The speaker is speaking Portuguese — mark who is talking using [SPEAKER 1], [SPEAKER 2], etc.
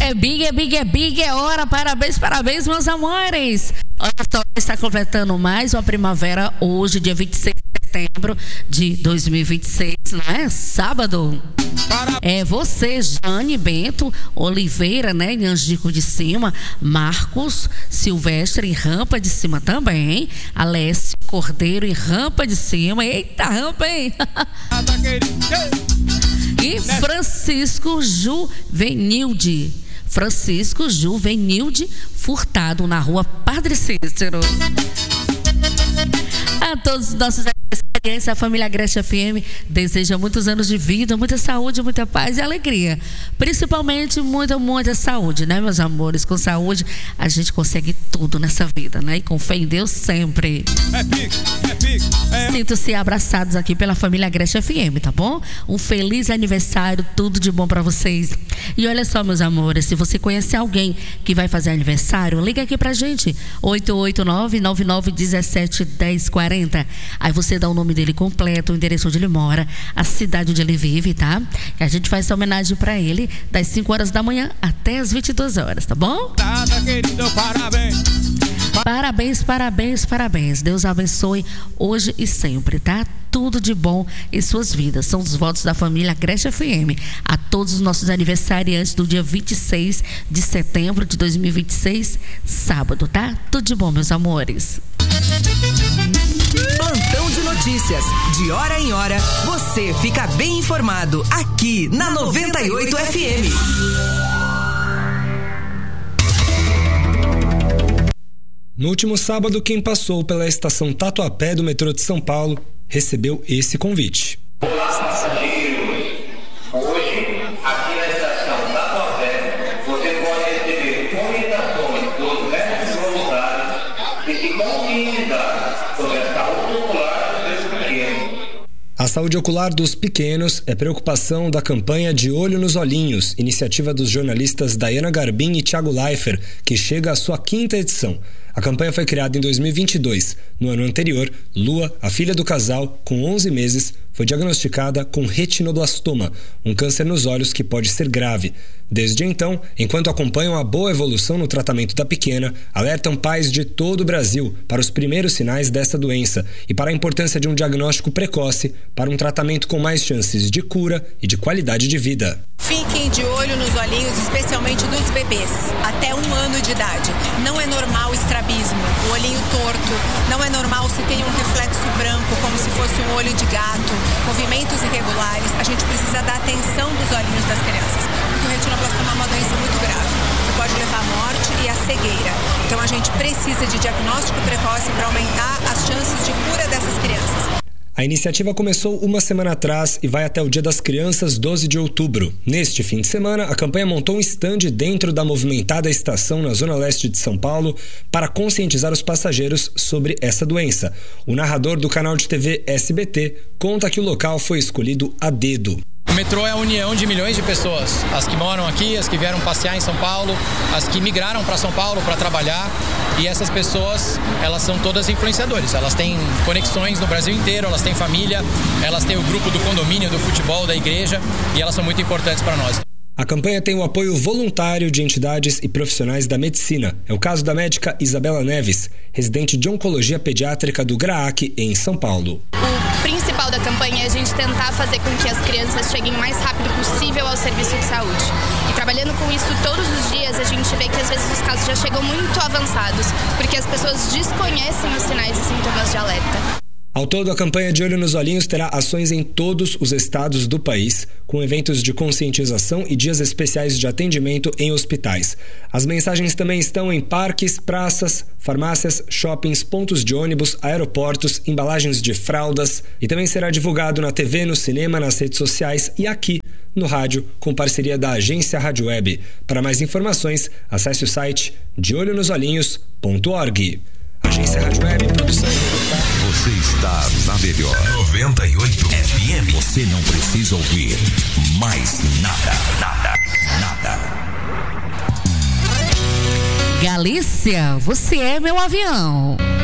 [SPEAKER 1] Big, é hora. Parabéns, meus amores. Olha só, está completando mais uma primavera hoje, dia 26 de setembro de 2026, não é? Sábado. É você, Jane Bento Oliveira, né? Em Angico de Cima, Marcos Silvestre em Rampa de Cima também, Alessio Cordeiro em Rampa de Cima, eita rampa, hein? E Francisco Juvenilde Furtado, na rua Padre Cícero. A todos os nossos aniversariantes, a família Agreste FM deseja muitos anos de vida, muita saúde, muita paz e alegria. Principalmente muita saúde, né, meus amores? Com saúde a gente consegue tudo nessa vida, né? E com fé em Deus sempre. Sinto-se abraçados aqui pela família Agreste FM, tá bom? Um feliz aniversário, tudo de bom pra vocês. E olha só, meus amores, se você conhece alguém que vai fazer aniversário, liga aqui pra gente, 889-9917-1040. Aí você dá o nome dele completo, o endereço onde ele mora, a cidade onde ele vive, tá? E a gente faz essa homenagem pra ele das 5 horas da manhã até as 22 horas, tá bom?
[SPEAKER 2] Querido, parabéns.
[SPEAKER 1] Parabéns. Deus abençoe hoje e sempre, tá? Tudo de bom em suas vidas. São os votos da família Agreste FM a todos os nossos aniversariantes do dia 26 de setembro de 2026, sábado, tá? Tudo de bom, meus amores.
[SPEAKER 3] Plantão de notícias. De hora em hora, você fica bem informado aqui na 98 FM.
[SPEAKER 4] No último sábado, quem passou pela estação Tatuapé do metrô de São Paulo recebeu esse convite.
[SPEAKER 5] Olá, passageiros! Hoje, aqui na estação Tatuapé, você pode receber orientações dos médicos voluntários e se conscientizar sobre a saúde ocular dos seus pequenos.
[SPEAKER 4] A saúde ocular dos pequenos é preocupação da campanha De Olho nos Olhinhos, iniciativa dos jornalistas Dayana Garbim e Thiago Leifert, que chega à sua 5ª edição. A campanha foi criada em 2022. No ano anterior, Lua, a filha do casal, com 11 meses, foi diagnosticada com retinoblastoma, um câncer nos olhos que pode ser grave. Desde então, enquanto acompanham a boa evolução no tratamento da pequena, alertam pais de todo o Brasil para os primeiros sinais dessa doença e para a importância de um diagnóstico precoce para um tratamento com mais chances de cura e de qualidade de vida.
[SPEAKER 6] Fiquem de olho nos olhinhos, especialmente dos bebês, até 1 ano de idade. Não é normal estrabismo, o olhinho torto. Não é normal se tem um reflexo branco, como se fosse um olho de gato, movimentos irregulares. A gente precisa dar atenção dos olhinhos das crianças, porque o retinoblastoma é uma doença muito grave, que pode levar à morte e à cegueira. Então a gente precisa de diagnóstico precoce para aumentar as chances de cura dessas crianças.
[SPEAKER 4] A iniciativa começou 1 semana atrás e vai até o Dia das Crianças, 12 de outubro. Neste fim de semana, a campanha montou um estande dentro da movimentada estação na zona leste de São Paulo para conscientizar os passageiros sobre essa doença. O narrador do canal de TV SBT conta que o local foi escolhido a dedo.
[SPEAKER 7] O metrô é a união de milhões de pessoas, as que moram aqui, as que vieram passear em São Paulo, as que migraram para São Paulo para trabalhar, e essas pessoas, elas são todas influenciadores, elas têm conexões no Brasil inteiro, elas têm família, elas têm o grupo do condomínio, do futebol, da igreja, e elas são muito importantes para nós.
[SPEAKER 4] A campanha tem o apoio voluntário de entidades e profissionais da medicina. É o caso da médica Isabela Neves, residente de oncologia pediátrica do GRAAC, em São Paulo.
[SPEAKER 8] O principal da campanha é a gente tentar fazer com que as crianças cheguem o mais rápido possível ao serviço de saúde. E trabalhando com isso todos os dias, a gente vê que às vezes os casos já chegam muito avançados, porque as pessoas desconhecem os sinais e sintomas de alerta.
[SPEAKER 4] Ao todo, a campanha De Olho nos Olhinhos terá ações em todos os estados do país, com eventos de conscientização e dias especiais de atendimento em hospitais. As mensagens também estão em parques, praças, farmácias, shoppings, pontos de ônibus, aeroportos, embalagens de fraldas, e também será divulgado na TV, no cinema, nas redes sociais e aqui no rádio, com parceria da agência Rádio Web. Para mais informações, acesse o site deolhonosolhinhos.org. Agência Rádio Web, produção e
[SPEAKER 9] Você está na melhor 98 FM. Você não precisa ouvir mais nada.
[SPEAKER 1] Galícia, você é meu avião.